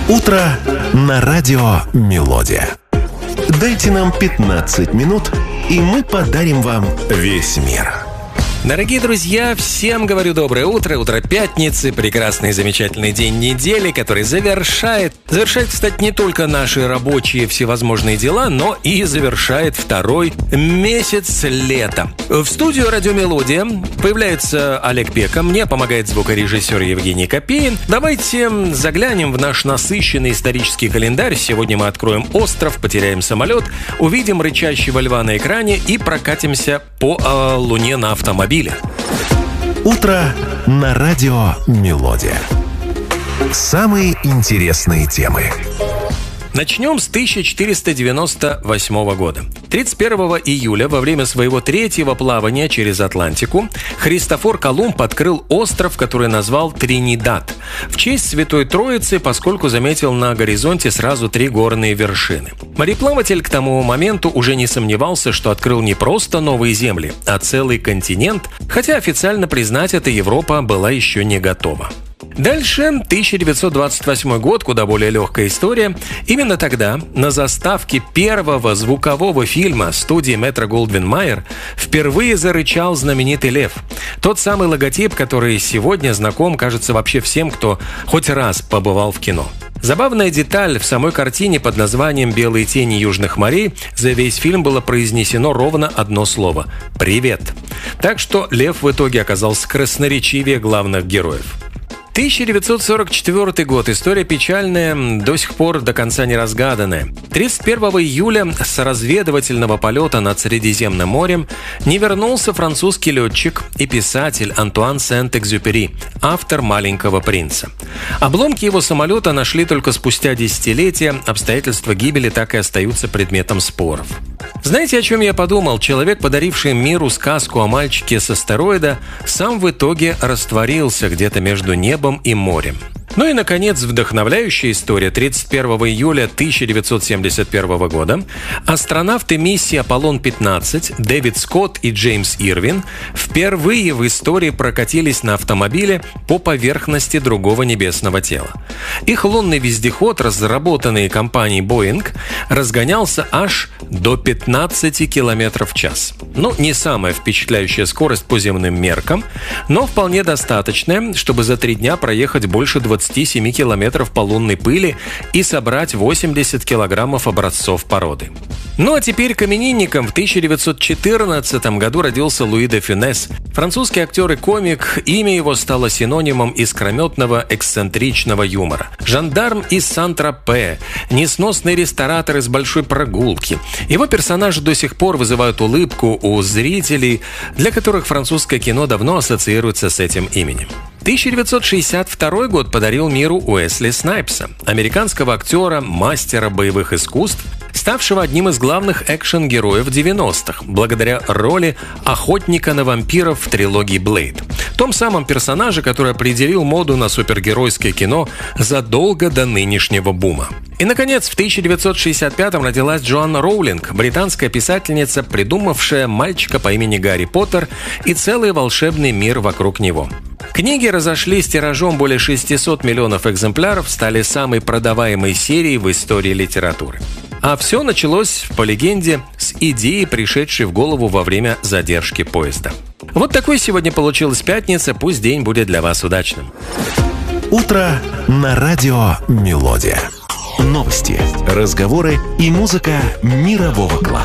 Утро на радио «Мелодия». Дайте нам 15 минут, и мы подарим вам весь мир. Дорогие друзья, всем говорю доброе утро. Утро пятницы, прекрасный замечательный день недели, который завершает, кстати, не только наши рабочие всевозможные дела, но и завершает второй месяц лета. В студию «Радио Мелодия» появляется Олег Пека, мне помогает звукорежиссер Евгений Копеин. Давайте заглянем в наш насыщенный исторический календарь. Сегодня мы откроем остров, потеряем самолет, увидим рычащего льва на экране и прокатимся по Луне на автомобиле. Утро на радио «Мелодия». Самые интересные темы. Начнем с 1498 года. 31 июля во время своего третьего плавания через Атлантику Христофор Колумб открыл остров, который назвал Тринидад, в честь Святой Троицы, поскольку заметил на горизонте сразу 3 горные вершины. Мореплаватель к тому моменту уже не сомневался, что открыл не просто новые земли, а целый континент, хотя официально признать это Европа была еще не готова. Дальше 1928 год, куда более легкая история. Именно тогда на заставке первого звукового фильма студии Метро-Голдвин-Майер впервые зарычал знаменитый лев. Тот самый логотип, который сегодня знаком, кажется, вообще всем, кто хоть раз побывал в кино. Забавная деталь: в самой картине под названием «Белые тени южных морей» за весь фильм было произнесено ровно одно слово – «Привет». Так что лев в итоге оказался красноречивее главных героев. 1944 год. История печальная, до сих пор до конца не разгаданная. 31 июля с разведывательного полета над Средиземным морем не вернулся французский летчик и писатель Антуан Сент-Экзюпери, автор «Маленького принца». Обломки его самолета нашли только спустя десятилетия, обстоятельства гибели так и остаются предметом споров. Знаете, о чем я подумал? Человек, подаривший миру сказку о мальчике с астероида, сам в итоге растворился где-то между небом и морем. Ну и, наконец, вдохновляющая история. 31 июля 1971 года астронавты миссии «Аполлон-15» Дэвид Скотт и Джеймс Ирвин впервые в истории прокатились на автомобиле по поверхности другого небесного тела. Их лунный вездеход, разработанный компанией Boeing, разгонялся аж до 15 км в час. Ну, не самая впечатляющая скорость по земным меркам, но вполне достаточная, чтобы за 3 дня проехать больше 27 километров по лунной пыли и собрать 80 килограммов образцов породы. Ну а теперь к именинникам. В 1914 году родился Луи де Фюнес. Французский актер и комик. Имя его стало синонимом искрометного эксцентричного юмора. Жандарм из Сан-Тропе, несносный ресторатор из большой прогулки. Его персонажи до сих пор вызывают улыбку у зрителей, для которых французское кино давно ассоциируется с этим именем. 1962 год подарил миру Уэсли Снайпса, американского актера, мастера боевых искусств, ставшего одним из главных экшен-героев 90-х, благодаря роли охотника на вампиров в трилогии «Блейд». Том самом персонаже, который определил моду на супергеройское кино задолго до нынешнего бума. И, наконец, в 1965-м родилась Джоанна Роулинг, британская писательница, придумавшая мальчика по имени Гарри Поттер и целый волшебный мир вокруг него. Книги разошлись тиражом более 600 миллионов экземпляров, стали самой продаваемой серией в истории литературы. А все началось, по легенде, с идеи, пришедшей в голову во время задержки поезда. Вот такой сегодня получилась пятница, пусть день будет для вас удачным. Утро на радио «Мелодия». Новости, разговоры и музыка мирового класса.